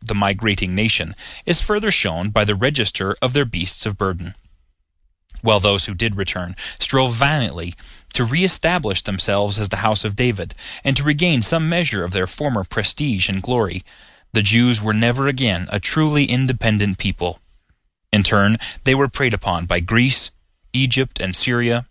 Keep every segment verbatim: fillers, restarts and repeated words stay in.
the migrating nation, is further shown by the register of their beasts of burden. While those who did return strove valiantly to re-establish themselves as the house of David and to regain some measure of their former prestige and glory, the Jews were never again a truly independent people. In turn, they were preyed upon by Greece, Egypt, and Syria.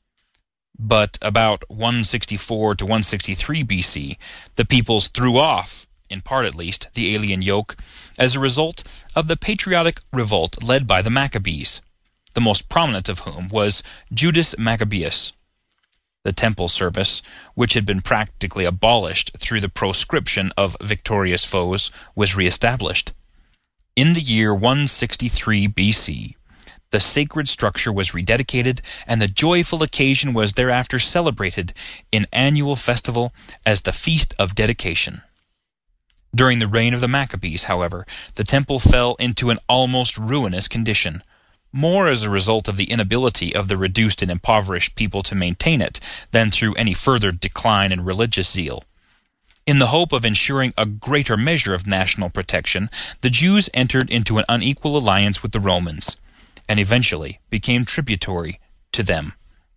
But about one sixty-four to one sixty-three B C, the peoples threw off, in part at least, the alien yoke as a result of the patriotic revolt led by the Maccabees, the most prominent of whom was Judas Maccabeus. The temple service, which had been practically abolished through the proscription of victorious foes, was reestablished. In the year one sixty-three B C, the sacred structure was rededicated, and the joyful occasion was thereafter celebrated in annual festival as the Feast of Dedication. During the reign of the Maccabees, however, the temple fell into an almost ruinous condition, more as a result of the inability of the reduced and impoverished people to maintain it than through any further decline in religious zeal. In the hope of ensuring a greater measure of national protection, the Jews entered into an unequal alliance with the Romans, and eventually became tributary to them,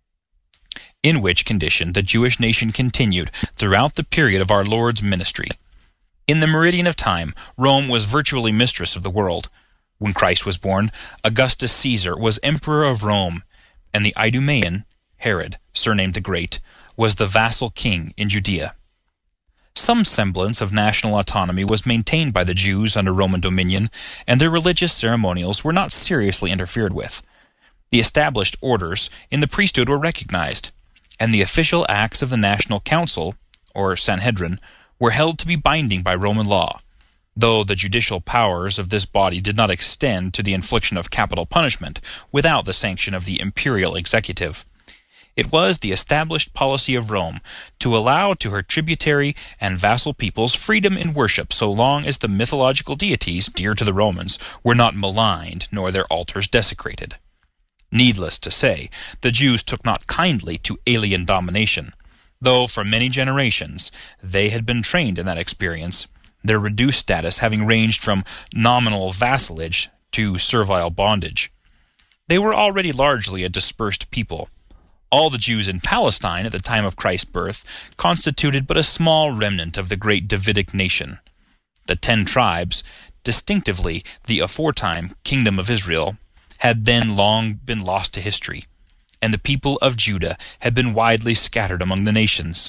in which condition the Jewish nation continued throughout the period of our Lord's ministry. In the meridian of time, Rome was virtually mistress of the world. When Christ was born, Augustus Caesar was emperor of Rome, and the Idumean, Herod, surnamed the Great, was the vassal king in Judea. Some semblance of national autonomy was maintained by the Jews under Roman dominion, and their religious ceremonials were not seriously interfered with. The established orders in the priesthood were recognized, and the official acts of the National Council, or Sanhedrin, were held to be binding by Roman law, though the judicial powers of this body did not extend to the infliction of capital punishment without the sanction of the imperial executive. It was the established policy of Rome to allow to her tributary and vassal peoples freedom in worship so long as the mythological deities dear to the Romans were not maligned nor their altars desecrated. Needless to say, the Jews took not kindly to alien domination, though for many generations they had been trained in that experience, their reduced status having ranged from nominal vassalage to servile bondage. They were already largely a dispersed people. All the Jews in Palestine at the time of Christ's birth constituted but a small remnant of the great Davidic nation. The ten tribes, distinctively the aforetime Kingdom of Israel, had then long been lost to history, and the people of Judah had been widely scattered among the nations.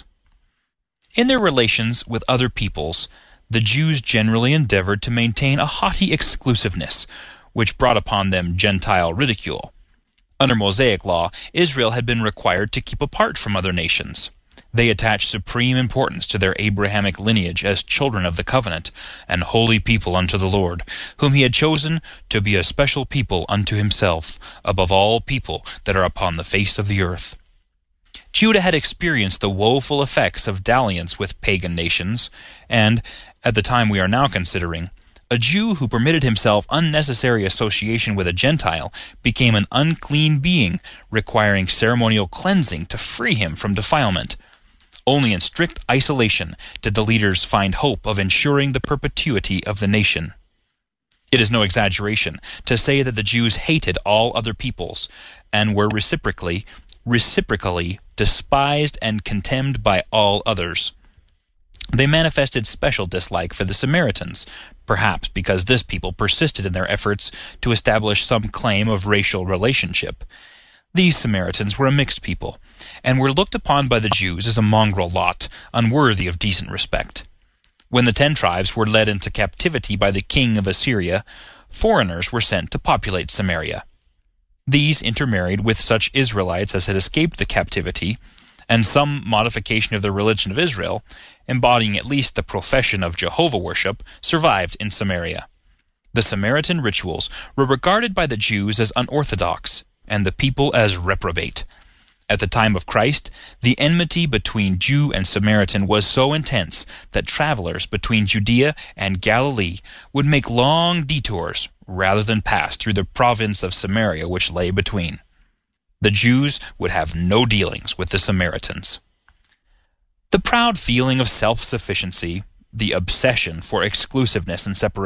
In their relations with other peoples, the Jews generally endeavored to maintain a haughty exclusiveness, which brought upon them Gentile ridicule. Under Mosaic law, Israel had been required to keep apart from other nations. They attached supreme importance to their Abrahamic lineage as children of the covenant, and holy people unto the Lord, whom he had chosen to be a special people unto himself, above all people that are upon the face of the earth. Judah had experienced the woeful effects of dalliance with pagan nations, and, at the time we are now considering, a Jew who permitted himself unnecessary association with a Gentile became an unclean being, requiring ceremonial cleansing to free him from defilement. Only in strict isolation did the leaders find hope of ensuring the perpetuity of the nation. It is no exaggeration to say that the Jews hated all other peoples, and were reciprocally, reciprocally despised and contemned by all others. They manifested special dislike for the Samaritans, perhaps because this people persisted in their efforts to establish some claim of racial relationship. These Samaritans were a mixed people, and were looked upon by the Jews as a mongrel lot, unworthy of decent respect. When the ten tribes were led into captivity by the king of Assyria, foreigners were sent to populate Samaria. These intermarried with such Israelites as had escaped the captivity, and some modification of the religion of Israel, embodying at least the profession of Jehovah worship, survived in Samaria. The Samaritan rituals were regarded by the Jews as unorthodox, and the people as reprobate. At the time of Christ, the enmity between Jew and Samaritan was so intense that travelers between Judea and Galilee would make long detours rather than pass through the province of Samaria which lay between. The Jews would have no dealings with the Samaritans. The proud feeling of self-sufficiency, the obsession for exclusiveness and separation,